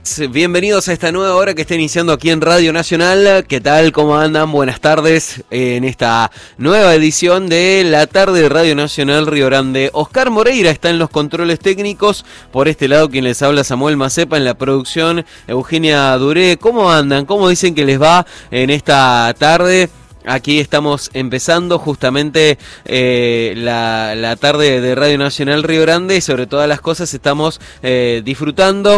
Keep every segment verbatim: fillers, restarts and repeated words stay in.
Bienvenidos a esta nueva hora que está iniciando aquí en Radio Nacional. ¿Qué tal? ¿Cómo andan? Buenas tardes en esta nueva edición de la tarde de Radio Nacional Río Grande. Oscar Moreira está en los controles técnicos. Por este lado quien les habla, Samuel Macepa, en la producción, Eugenia Duré. ¿Cómo andan? ¿Cómo dicen que les va en esta tarde? Aquí estamos empezando justamente eh, la, la tarde de Radio Nacional Río Grande y sobre todas las cosas estamos eh, disfrutando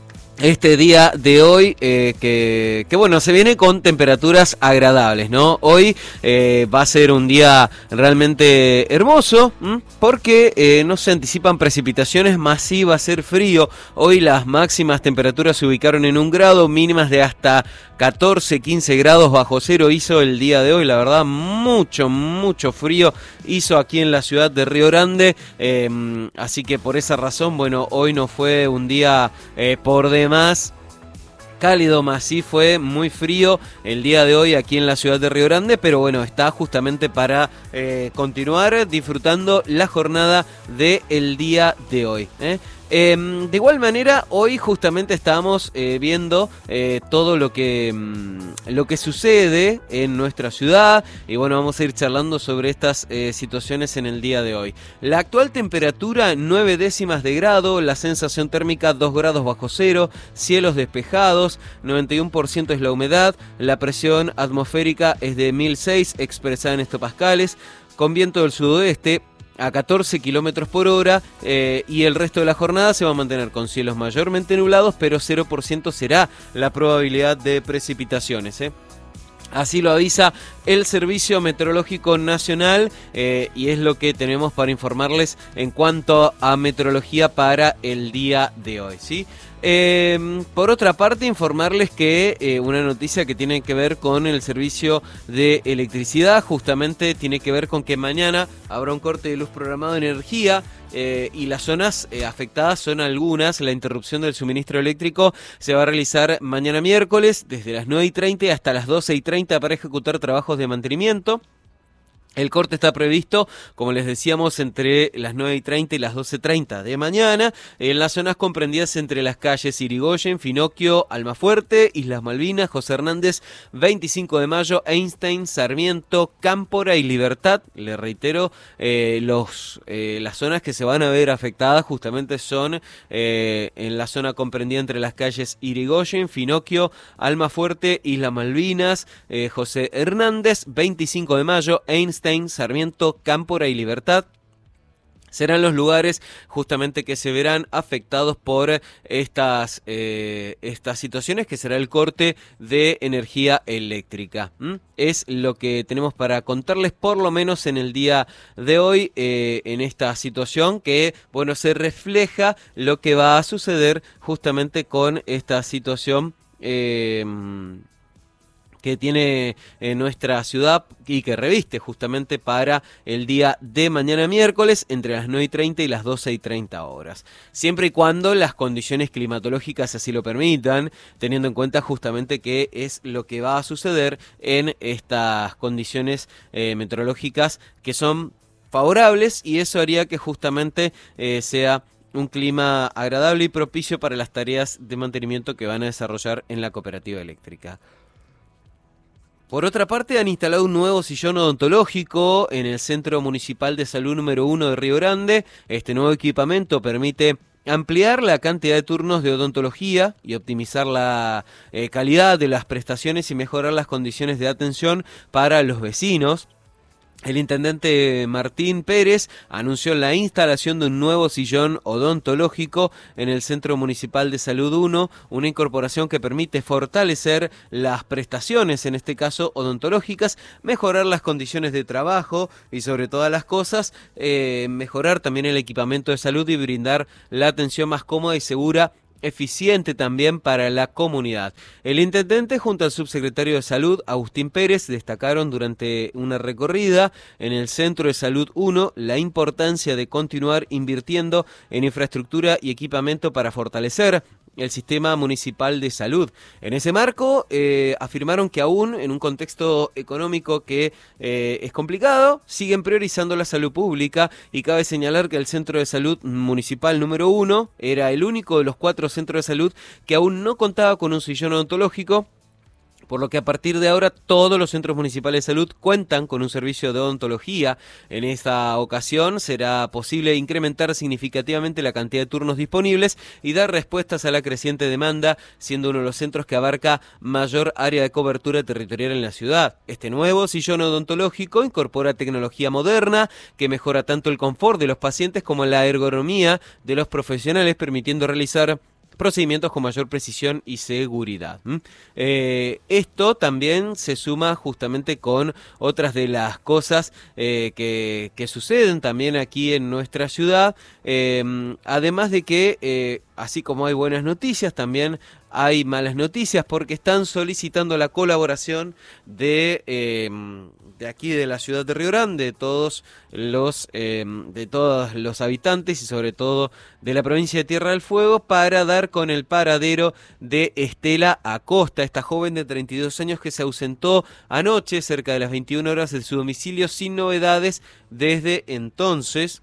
este día de hoy, eh, que, que bueno, se viene con temperaturas agradables, ¿no? Hoy eh, va a ser un día realmente hermoso, ¿m? porque eh, no se anticipan precipitaciones, más sí va a ser frío. Hoy las máximas temperaturas se ubicaron en un grado, mínimas de hasta catorce, quince grados bajo cero hizo el día de hoy. La verdad, mucho, mucho frío hizo aquí en la ciudad de Río Grande, eh, así que por esa razón, bueno, hoy no fue un día eh, por demás más cálido, más sí fue muy frío el día de hoy aquí en la ciudad de Río Grande, pero bueno, está justamente para eh, continuar disfrutando la jornada del día de hoy, ¿eh? Eh, de igual manera, hoy justamente estamos eh, viendo eh, todo lo que, mm, lo que sucede en nuestra ciudad y bueno, vamos a ir charlando sobre estas eh, situaciones en el día de hoy. La actual temperatura nueve décimas de grado, la sensación térmica dos grados bajo cero, cielos despejados, noventa y uno por ciento es la humedad, la presión atmosférica es de mil seis expresada en hectopascales, con viento del sudoeste a catorce kilómetros por hora eh, y el resto de la jornada se va a mantener con cielos mayormente nublados, pero cero por ciento será la probabilidad de precipitaciones, ¿eh? Así lo avisa el Servicio Meteorológico Nacional eh, y es lo que tenemos para informarles en cuanto a meteorología para el día de hoy, ¿sí? Eh, por otra parte, informarles que eh, una noticia que tiene que ver con el servicio de electricidad, justamente tiene que ver con que mañana habrá un corte de luz programado de energía. Eh, y las zonas eh, afectadas son algunas. La interrupción del suministro eléctrico se va a realizar mañana miércoles desde las nueve y treinta hasta las doce y treinta para ejecutar trabajos de mantenimiento. El corte está previsto, como les decíamos, entre las nueve y treinta y las doce y treinta de mañana, en las zonas comprendidas entre las calles Irigoyen, Finocchio, Almafuerte, Islas Malvinas, José Hernández, veinticinco de mayo, Einstein, Sarmiento, Cámpora y Libertad. Le reitero, eh, los, eh, las zonas que se van a ver afectadas justamente son eh, en la zona comprendida entre las calles Irigoyen, Finocchio, Almafuerte, Islas Malvinas, eh, José Hernández, veinticinco de mayo, Einstein, Sarmiento, Cámpora y Libertad. Serán los lugares justamente que se verán afectados por estas, eh, estas situaciones, que será el corte de energía eléctrica. ¿Mm? Es lo que tenemos para contarles, por lo menos en el día de hoy, eh, en esta situación que, bueno, se refleja lo que va a suceder justamente con esta situación Eh, que tiene eh, nuestra ciudad y que reviste justamente para el día de mañana miércoles entre las nueve y treinta y las doce y treinta horas. Siempre y cuando las condiciones climatológicas así lo permitan, teniendo en cuenta justamente que es lo que va a suceder en estas condiciones eh, meteorológicas que son favorables, y eso haría que justamente eh, sea un clima agradable y propicio para las tareas de mantenimiento que van a desarrollar en la cooperativa eléctrica. Por otra parte, han instalado un nuevo sillón odontológico en el Centro Municipal de Salud número uno de Río Grande. Este nuevo equipamiento permite ampliar la cantidad de turnos de odontología y optimizar la eh, calidad de las prestaciones y mejorar las condiciones de atención para los vecinos. El intendente Martín Pérez anunció la instalación de un nuevo sillón odontológico en el Centro Municipal de Salud uno, una incorporación que permite fortalecer las prestaciones, en este caso odontológicas, mejorar las condiciones de trabajo y, sobre todas las cosas, eh, mejorar también el equipamiento de salud y brindar la atención más cómoda y segura, eficiente también para la comunidad. El intendente junto al subsecretario de Salud, Agustín Pérez, destacaron durante una recorrida en el Centro de Salud uno la importancia de continuar invirtiendo en infraestructura y equipamiento para fortalecer el sistema municipal de salud. En ese marco, eh, afirmaron que aún en un contexto económico que eh, es complicado, siguen priorizando la salud pública, y cabe señalar que el centro de salud municipal número uno era el único de los cuatro centros de salud que aún no contaba con un sillón odontológico, por lo que a partir de ahora todos los centros municipales de salud cuentan con un servicio de odontología. En esta ocasión será posible incrementar significativamente la cantidad de turnos disponibles y dar respuestas a la creciente demanda, siendo uno de los centros que abarca mayor área de cobertura territorial en la ciudad. Este nuevo sillón odontológico incorpora tecnología moderna que mejora tanto el confort de los pacientes como la ergonomía de los profesionales, permitiendo realizar procedimientos con mayor precisión y seguridad. ¿Mm? Eh, esto también se suma justamente con otras de las cosas eh, que, que suceden también aquí en nuestra ciudad, eh, además de que, eh, así como hay buenas noticias, también hay malas noticias, porque están solicitando la colaboración de, eh, de aquí de la ciudad de Río Grande, de todos los eh, de todos los habitantes y sobre todo de la provincia de Tierra del Fuego, para dar con el paradero de Estela Acosta, esta joven de treinta y dos años que se ausentó anoche cerca de las veintiuna horas de su domicilio sin novedades desde entonces.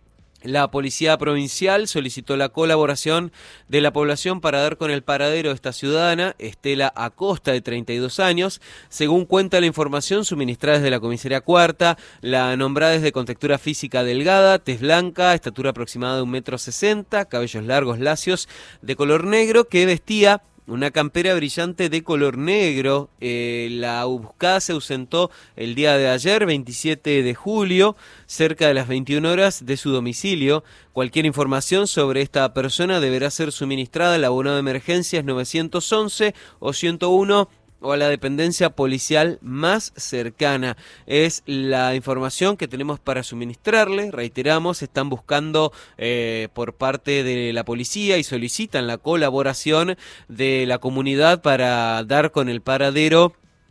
La Policía Provincial solicitó la colaboración de la población para dar con el paradero de esta ciudadana, Estela Acosta, de treinta y dos años. Según cuenta la información suministrada desde la Comisaría Cuarta, la nombrada es de contextura física delgada, tez blanca, estatura aproximada de un metro sesenta, cabellos largos lacios de color negro, que vestía una campera brillante de color negro. Eh, la buscada se ausentó el día de ayer, veintisiete de julio, cerca de las veintiuna horas de su domicilio. Cualquier información sobre esta persona deberá ser suministrada al abonado de emergencias nueve once o ciento uno o a la dependencia policial más cercana. Es la información que tenemos para suministrarle. Reiteramos, están buscando eh, por parte de la policía y solicitan la colaboración de la comunidad para dar con el paradero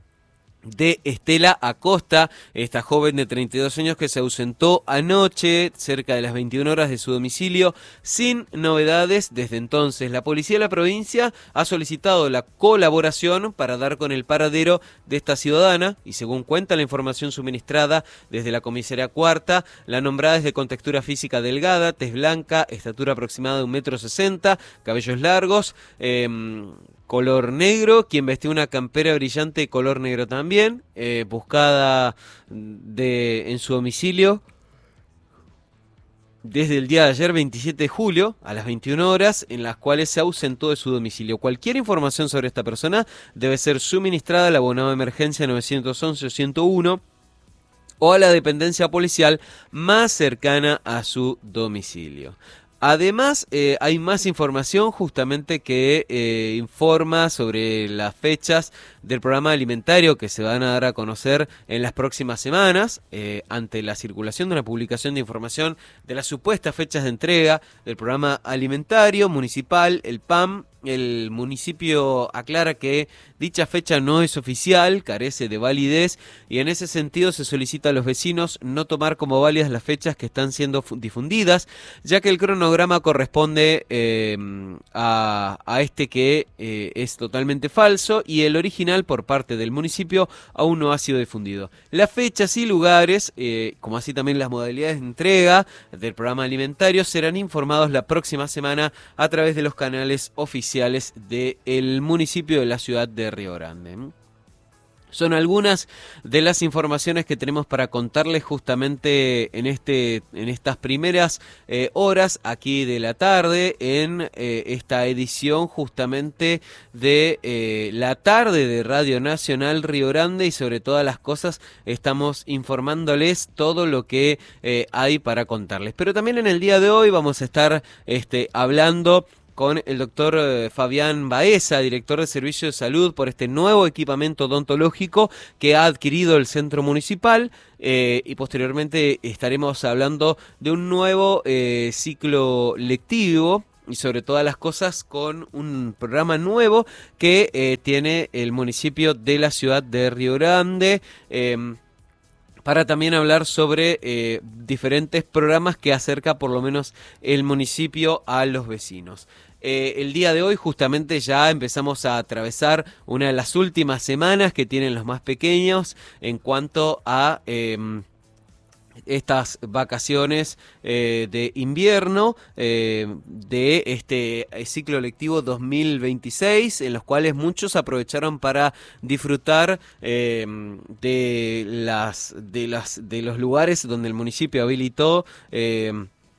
de Estela Acosta, esta joven de treinta y dos años que se ausentó anoche cerca de las veintiuna horas de su domicilio sin novedades desde entonces. La policía de la provincia ha solicitado la colaboración para dar con el paradero de esta ciudadana, y según cuenta la información suministrada desde la Comisaría Cuarta, la nombrada es de contextura física delgada, tez blanca, estatura aproximada de un metro sesenta, cabellos largos, eh, color negro, quien vestía una campera brillante de color negro también, eh, buscada de, en su domicilio desde el día de ayer, veintisiete de julio, a las veintiuna horas, en las cuales se ausentó de su domicilio. Cualquier información sobre esta persona debe ser suministrada al abonado de emergencia nueve once o ciento uno o a la dependencia policial más cercana a su domicilio. Además, eh, hay más información justamente que eh, informa sobre las fechas del programa alimentario que se van a dar a conocer en las próximas semanas, eh, ante la circulación de una publicación de información de las supuestas fechas de entrega del programa alimentario municipal, el P A M. El municipio aclara que dicha fecha no es oficial, carece de validez, y en ese sentido se solicita a los vecinos no tomar como válidas las fechas que están siendo difundidas, ya que el cronograma corresponde eh, a, a este que eh, es totalmente falso, y el original por parte del municipio aún no ha sido difundido. Las fechas y lugares, eh, como así también las modalidades de entrega del programa alimentario, serán informados la próxima semana a través de los canales oficiales del municipio de la ciudad de Río Grande. Son algunas de las informaciones que tenemos para contarles justamente en este en estas primeras eh, horas aquí de la tarde, en eh, esta edición justamente de eh, la tarde de Radio Nacional Río Grande, y sobre todas las cosas estamos informándoles todo lo que eh, hay para contarles. Pero también en el día de hoy vamos a estar este, hablando con el doctor eh, Fabián Baeza, director de Servicio de Salud, por este nuevo equipamiento odontológico que ha adquirido el centro municipal, eh, y posteriormente estaremos hablando de un nuevo eh, ciclo lectivo y sobre todas las cosas con un programa nuevo que eh, tiene el municipio de la ciudad de Río Grande, eh, para también hablar sobre eh, diferentes programas que acerca por lo menos el municipio a los vecinos. eh, el día de hoy justamente ya empezamos a atravesar una de las últimas semanas que tienen los más pequeños en cuanto a Eh, estas vacaciones eh, de invierno eh, de este ciclo lectivo dos mil veintiséis, en los cuales muchos aprovecharon para disfrutar eh, de las de las de los lugares donde el municipio habilitó eh,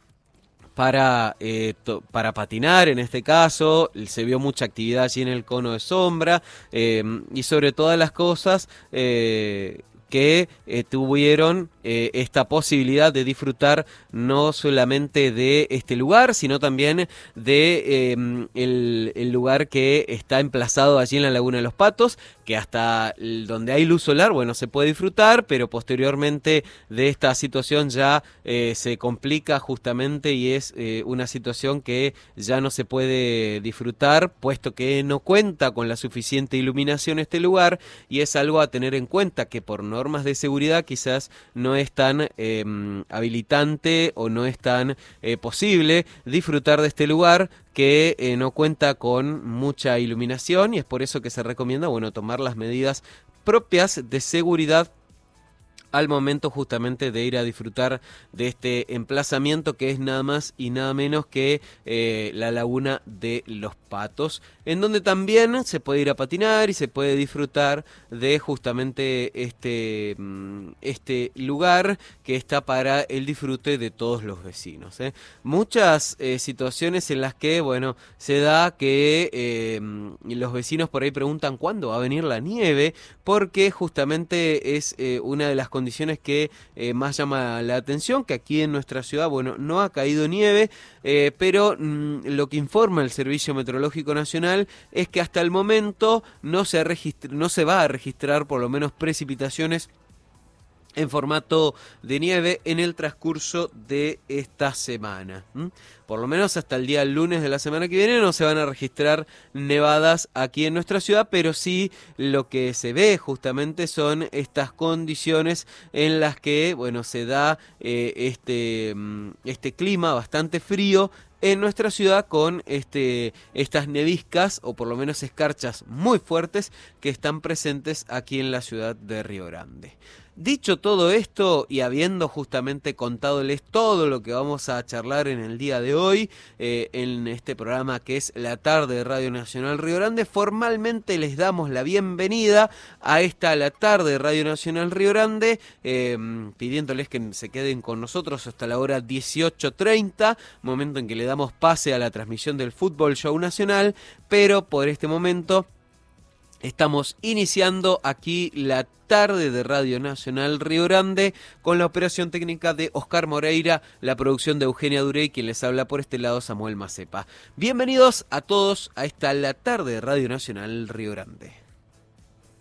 para, eh, to, para patinar. En este caso se vio mucha actividad allí en el cono de sombra, eh, y sobre todas las cosas eh, que eh, tuvieron eh, esta posibilidad de disfrutar no solamente de este lugar, sino también de eh, el, el lugar que está emplazado allí en la Laguna de los Patos, que hasta el, donde hay luz solar, bueno, se puede disfrutar, pero posteriormente de esta situación ya eh, se complica justamente, y es eh, una situación que ya no se puede disfrutar, puesto que no cuenta con la suficiente iluminación este lugar, y es algo a tener en cuenta, que por normas de seguridad quizás no es tan eh, habilitante o no es tan eh, posible disfrutar de este lugar que eh, no cuenta con mucha iluminación, y es por eso que se recomienda, bueno, tomar las medidas propias de seguridad al momento justamente de ir a disfrutar de este emplazamiento, que es nada más y nada menos que eh, la Laguna de los Patos, en donde también se puede ir a patinar y se puede disfrutar de justamente este, este lugar que está para el disfrute de todos los vecinos, ¿eh? Muchas eh, situaciones en las que, bueno, se da que eh, los vecinos por ahí preguntan cuándo va a venir la nieve, porque justamente es eh, una de las condiciones que eh, más llama la atención, que aquí en nuestra ciudad, bueno, no ha caído nieve, eh, pero mmm, lo que informa el Servicio Meteorológico Nacional es que hasta el momento no se, registra, no se va a registrar por lo menos precipitaciones en formato de nieve en el transcurso de esta semana. ¿Mm? Por lo menos hasta el día lunes de la semana que viene no se van a registrar nevadas aquí en nuestra ciudad, pero sí lo que se ve justamente son estas condiciones en las que, bueno, se da eh, este, este clima bastante frío en nuestra ciudad, con este, estas neviscas o por lo menos escarchas muy fuertes que están presentes aquí en la ciudad de Río Grande. Dicho todo esto, y habiendo justamente contándoles todo lo que vamos a charlar en el día de hoy, eh, en este programa que es La Tarde de Radio Nacional Río Grande, formalmente les damos la bienvenida a esta La Tarde de Radio Nacional Río Grande, eh, pidiéndoles que se queden con nosotros hasta la hora dieciocho treinta, momento en que le damos pase a la transmisión del Fútbol Show Nacional, pero por este momento estamos iniciando aquí la tarde de Radio Nacional Río Grande, con la operación técnica de Oscar Moreira, la producción de Eugenia Durey, quien les habla por este lado, Samuel Macepa. Bienvenidos a todos a esta la tarde de Radio Nacional Río Grande.